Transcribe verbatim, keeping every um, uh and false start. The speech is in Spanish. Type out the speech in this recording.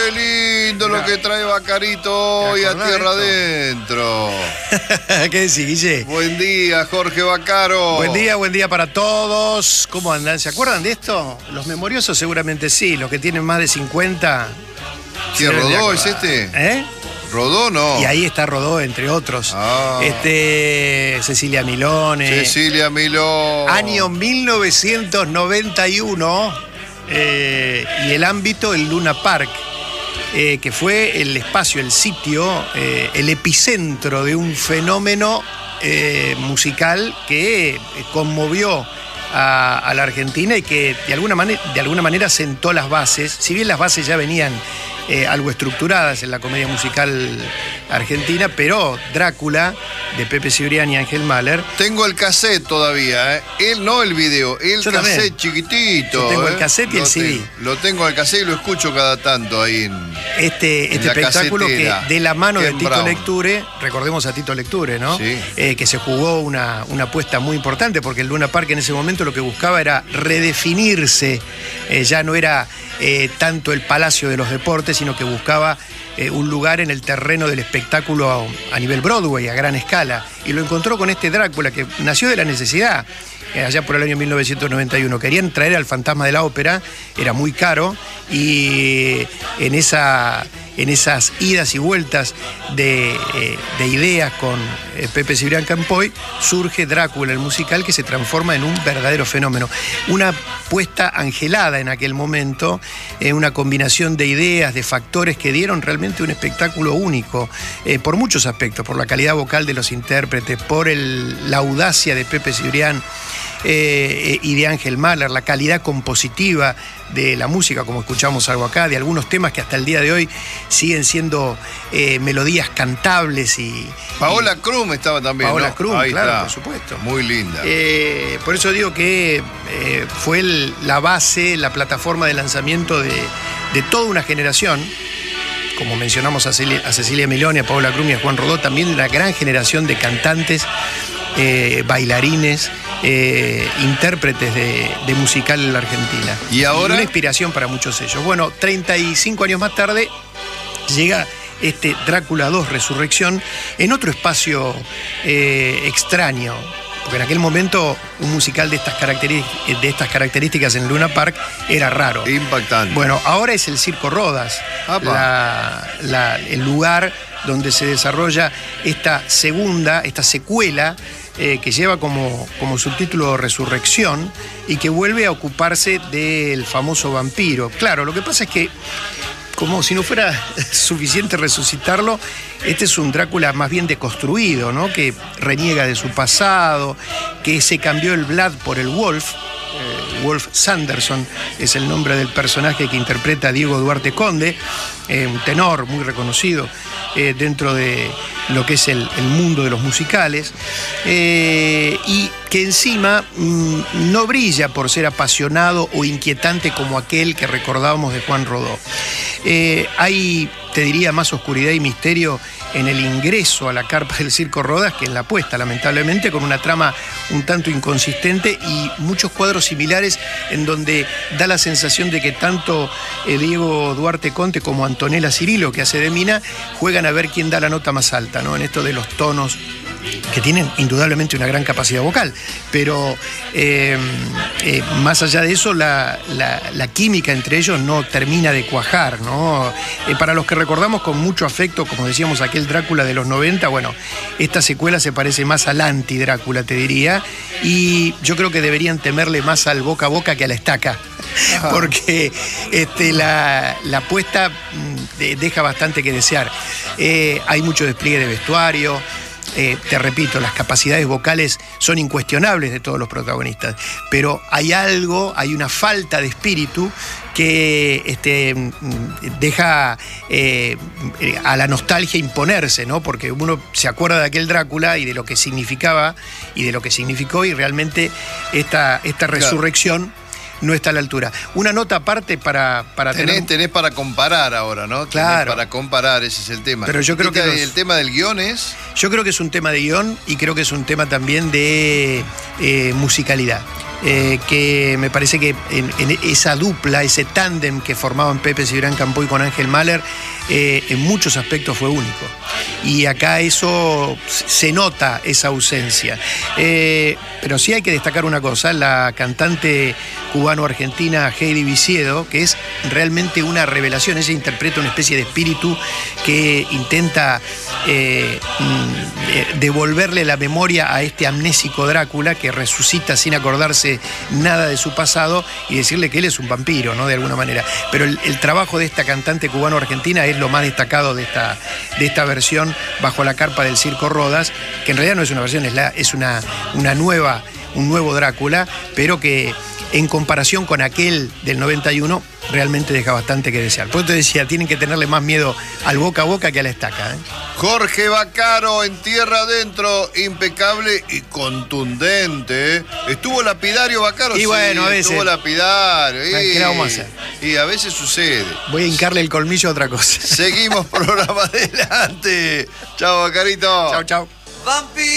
qué lindo lo que trae Vacarito hoy a Tierra Adentro. ¿Qué decís, Guille? Buen día, Jorge Vaccaro. Buen día, buen día para todos. ¿Cómo andan? ¿Se acuerdan de esto? Los memoriosos seguramente sí, los que tienen más de cincuenta. ¿Quién Rodó es este? ¿Eh? Rodó no. Y ahí está Rodó, entre otros. Ah. Este, Cecilia Milone. Cecilia Milone. Año mil novecientos noventa y uno. Eh, y el ámbito, el Luna Park. Eh, que fue el espacio, el sitio, eh, el epicentro de un fenómeno eh, musical que conmovió a, a la Argentina y que de alguna, manera, de alguna manera sentó las bases, si bien las bases ya venían eh, algo estructuradas en la comedia musical argentina, pero Drácula, de Pepe Cibrián y Ángel Mahler. Tengo el cassette todavía, ¿eh? Él no el video, el Yo cassette también. chiquitito. Yo tengo ¿eh? el cassette y lo el C D. Tengo, lo tengo el cassette y lo escucho cada tanto ahí en Este, en este la espectáculo casetera. que de la mano de Ken Tito Brown. Lecture, recordemos a Tito Lecture, ¿no? Sí. Eh, que se jugó una, una apuesta muy importante porque el Luna Park en ese momento lo que buscaba era redefinirse, eh, ya no era eh, tanto el Palacio de los Deportes, sino que buscaba eh, un lugar en el terreno del espectáculo a, a nivel Broadway, a gran escala, y lo encontró con este Drácula que nació de la necesidad. Allá por el año mil novecientos noventa y uno. Querían traer al fantasma de la ópera, era muy caro, y en, esa, en esas idas y vueltas de, eh, de ideas con eh, Pepe Cibrián Campoy, surge Drácula, el musical, que se transforma en un verdadero fenómeno. Una puesta angelada en aquel momento, eh, una combinación de ideas, de factores que dieron realmente un espectáculo único, eh, por muchos aspectos, por la calidad vocal de los intérpretes, por el, la audacia de Pepe Cibrián, Eh, y de Ángel Mahler, la calidad compositiva de la música, como escuchamos algo acá, de algunos temas que hasta el día de hoy siguen siendo eh, melodías cantables y... Paola y, Krum estaba también, Paola ¿no? Krum, Ahí claro, está. por supuesto. Muy linda. Eh, por eso digo que eh, fue el, la base, la plataforma de lanzamiento de, de toda una generación, como mencionamos a Cecilia, a Cecilia Milone, a Paola Krum y a Juan Rodó, también de una gran generación de cantantes, eh, bailarines, Eh, intérpretes de, de musical en la Argentina. ¿Y ahora? Una inspiración para muchos de ellos. Bueno, treinta y cinco años más tarde llega este Drácula dos Resurrección en otro espacio eh, extraño. Porque en aquel momento un musical de estas, características, de estas características en Luna Park era raro. Impactante. Bueno, ahora es el Circo Rodas, la, la, el lugar donde se desarrolla esta segunda, esta secuela, Eh, que lleva como, como subtítulo Resurrección y que vuelve a ocuparse del famoso vampiro. Claro, lo que pasa es que, como si no fuera suficiente resucitarlo, este es un Drácula más bien deconstruido, ¿no? Que reniega de su pasado, que se cambió el Vlad por el Wolf. Eh, Wolf Sanderson es el nombre del personaje que interpreta Diego Duarte Conde, eh, un tenor muy reconocido eh, dentro de lo que es el, el mundo de los musicales, eh, y que encima mmm, no brilla por ser apasionado o inquietante como aquel que recordábamos de Juan Rodó. Eh, hay, te diría, más oscuridad y misterio en el ingreso a la carpa del Circo Rodas que en la puesta, lamentablemente, con una trama un tanto inconsistente y muchos cuadros similares en donde da la sensación de que tanto eh, Diego Duarte Conte como Antonella Cirilo, que hace de Mina, juegan a ver quién da la nota más alta, ¿no? En esto de los tonos, que tienen indudablemente una gran capacidad vocal, pero eh, eh, más allá de eso, la, la, la química entre ellos no termina de cuajar, ¿no? Eh, para los que recordamos con mucho afecto, como decíamos, aquel Drácula de los noventa, bueno, esta secuela se parece más al anti-Drácula, te diría, y yo creo que deberían temerle más al boca a boca que a la estaca, Ajá. porque este, la, la apuesta de, deja bastante que desear. Eh, hay mucho despliegue de vestuario. Eh, te repito, las capacidades vocales son incuestionables de todos los protagonistas, pero hay algo, hay una falta de espíritu que este, deja eh, a la nostalgia imponerse, ¿no? Porque uno se acuerda de aquel Drácula y de lo que significaba y de lo que significó, y realmente esta, esta resurrección no está a la altura. Una nota aparte para, para tenés, tener... tenés para comparar ahora, ¿no? Claro. Tenés para comparar, ese es el tema. Pero yo creo que los... el tema del guión es... Yo creo que es un tema de guión y creo que es un tema también de eh, musicalidad. eh, que me parece que en, en esa dupla, ese tándem que formaban Pepe Cibrián Campoy con Ángel Mahler, eh, en muchos aspectos fue único. Y acá eso se nota, esa ausencia. Eh, pero sí hay que destacar una cosa, la cantante cubano-argentina Heidi Viciedo, que es realmente una revelación. Ella interpreta una especie de espíritu que intenta eh, devolverle la memoria a este amnésico Drácula que resucita sin acordarse nada de su pasado y decirle que él es un vampiro, ¿no? De alguna manera. Pero el, el trabajo de esta cantante cubano-argentina es lo más destacado de esta, de esta versión Bajo la carpa del Circo Rodas, que en realidad no es una versión, es, la, es una, una nueva, un nuevo Drácula, pero que en comparación con aquel del noventa y uno realmente deja bastante que desear. Por eso te decía, tienen que tenerle más miedo al boca a boca que a la estaca, ¿eh? Jorge Vaccaro en Tierra Adentro, impecable y contundente, ¿eh? Estuvo lapidario Vaccaro, y sí, bueno, a veces estuvo lapidario. Y, ¿qué vamos a hacer? Y a veces sucede. Voy a hincarle el colmillo a otra cosa. Seguimos programa adelante. Chao, Vaccarito. Chao, chao.